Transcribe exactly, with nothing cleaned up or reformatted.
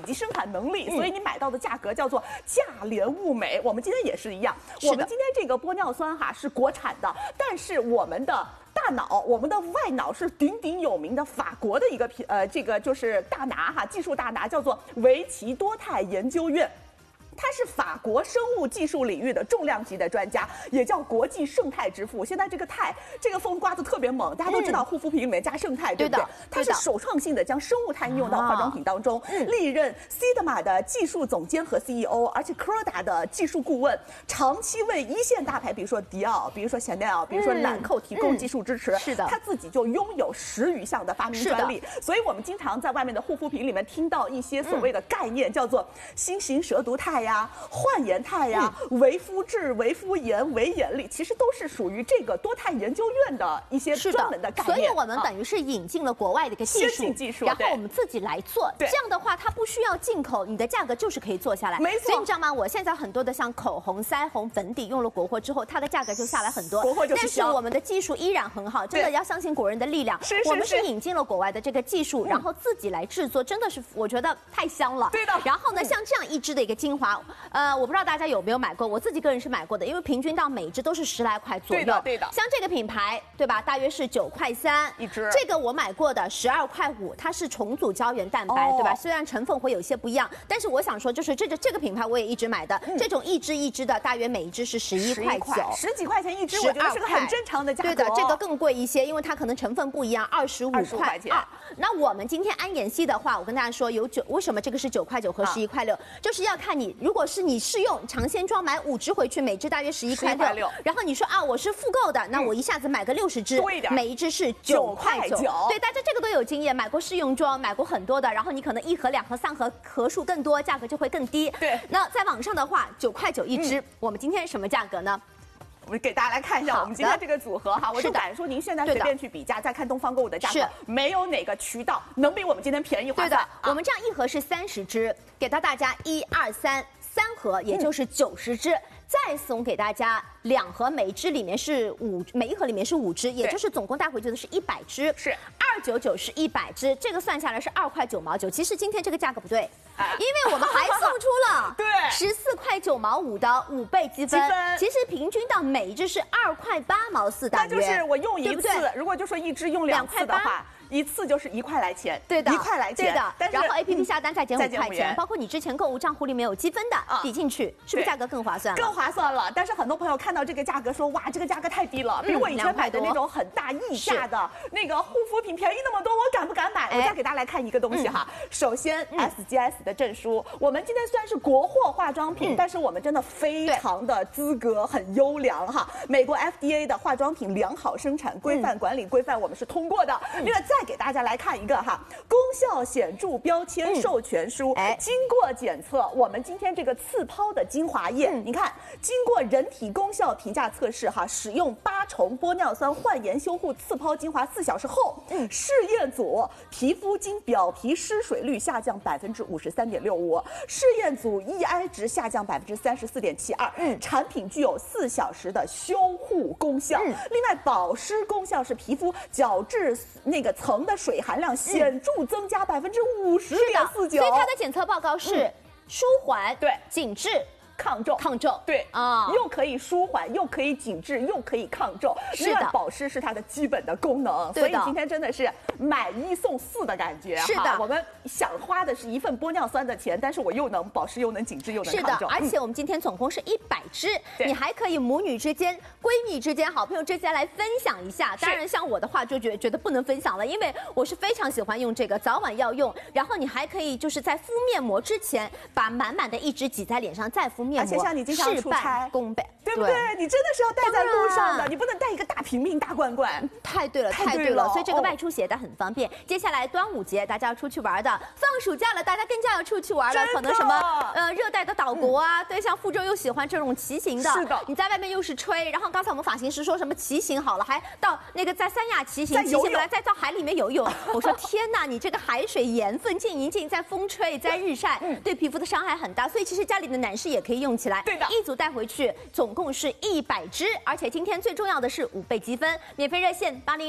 及生产能力，所以你买到的价格叫做价廉物美。我们今天也是一样，我们今天这个玻尿酸哈是国产的，但是我们的大脑，我们的外脑是鼎鼎有名的法国的一个品，呃，这个就是大拿哈，技术大拿，叫做维奇多肽研究院。他是法国生物技术领域的重量级的专家，也叫国际胜肽之父。现在这个肽，这个风刮得特别猛，大家都知道护肤品里面加胜肽，对不对？它是首创性的将生物肽应用到化妆品当中，历任 Sigma 的技术总监和 C E O， 而且 Croda 的技术顾问，长期为一线大牌，比如说迪奥，比如说 Chanel， 比如说兰蔻提供技术支持。是的，他自己就拥有十余项的发明专利，所以我们经常在外面的护肤品里面听到一些所谓的概念，叫做新型蛇毒肽呀、焕颜肽呀、维肤质、维肤颜、维眼力，其实都是属于这个多肽研究院的一些专门的概念。 所以我们等于是引进了国外的一个技术， 技术， 然后我们自己来做。这样的话，它不需要进口，你的价格就是可以做下来。没错。所以你知道吗？我现在很多的像口红、腮红、粉底用了国货之后，它的价格就下来很多。国货就是但是我们的技术依然很好，真的要相信国人的力量。是是是。我们是引进了国外的这个技术，然后自己来制作，真的是我觉得太香了。对的。然后呢，像这样一支的一个精华，呃，我不知道大家有没有买过，我自己个人是买过的，因为平均到每一支都是十来块左右。对的，对的。像这个品牌，对吧？大约是九块三一支。这个我买过的十二块五，它是重组胶原蛋白，对吧？虽然成分会有些不一样，但是我想说，就是这个这个品牌我也一直买的，这种一支一支的，大约每一支是十一块九，十几块钱一支，我觉得是个很正常的价格。对的，这个更贵一些，因为它可能成分不一样，二十五块钱。那我们今天安妍希的话，我跟大家说有九，为什么这个是九块九和十一块六？就是要看你，如果是你试用尝鲜装买五支回去，每支大约十一块六。然后你说啊，我是复购的，那我一下子买个六十支，多一点，每一支是九块九。对，大家这个都有经验，买过试用装，买过很多的，然后你可能一盒、两盒、三盒，盒数更多，价格就会更低。对，那在网上的话，九块九一支，我们今天什么价格呢？我们给大家来看一下我们今天这个组合哈，我就敢说您现在随便去比价，再看东方购物的价格，没有哪个渠道能比我们今天便宜划算。对的，我们这样一盒是三十支，给到大家一二三三盒，也就是九十支。再送给大家两盒，每一支里面是五，每一盒里面是五支，也就是总共带回去的是一百支，是二九九是一百支，这个算下来是二块九毛九。其实今天这个价格不对，啊、因为我们还送出了对十四块九毛五的五倍积分，其实平均到每一支是二块八毛四大约。那就是我用一次，如果就说一支用两次的话。一次就是一块来钱，对的，一块来钱，对的。但是然后 A P P 下单再减五块钱，包括你之前购物账户里面有积分的，抵进去，是不是价格更划算了？更划算了。但是很多朋友看到这个价格说，哇，这个价格太低了，比我以前买的那种很大溢价的那个护肤品便宜那么多，我敢不敢买？我再给大家来看一个东西哈。首先 S G S 的证书，我们今天虽然是国货化妆品，但是我们真的非常的资格很优良哈。美国 F D A 的化妆品良好生产规范管理规范我们是通过的。另外再给大家来看一个哈，功效显著标签授权书，哎，经过检测，我们今天这个次抛的精华液，你看，经过人体功效评价测试哈，使用八重玻尿酸焕颜修护次抛精华四小时后，试验组皮肤经表皮失水率下降百分之五十三点六五，试验组 E I 值下降百分之三十四点七二，嗯，产品具有四小时的修护功效，另外保湿功效是皮肤角质那个层的水含量显著增加百分之五十点四九，所以它的检测报告是舒缓、对紧致。抗皱，抗皱，对啊，又可以舒缓，又可以紧致，又可以抗皱。是的，保湿是它的基本的功能。所以今天真的是买一送四的感觉。是的，我们想花的是一份玻尿酸的钱，但是我又能保湿，又能紧致，又能抗皱。是的，而且我们今天总共是一百支，你还可以母女之间、闺蜜之间、好朋友之间来分享一下。当然，像我的话就觉觉得不能分享了，因为我是非常喜欢用这个，早晚要用。然后你还可以就是在敷面膜之前，把满满的一支挤在脸上，再敷。而且像你经常出差，功倍，对不对？你真的是要带在路上的，你不能带一个大瓶瓶、大罐罐。太对了，太对了，所以这个外出携带很方便。接下来端午节大家要出去玩的，放暑假了，大家更加要出去玩了，可能什么呃热带的岛国啊，对，像福州又喜欢这种骑行的，是的，你在外面又是吹，然后刚才我们发型师说什么骑行好了，还到那个在三亚骑行，骑行回来再到海里面游泳。我说天哪，你这个海水盐分进一进，在风吹，在日晒，对皮肤的伤害很大，所以其实家里的男士也可以用起来。对的，一组带回去总共是一百支，而且今天最重要的是五倍积分，免费热线八零。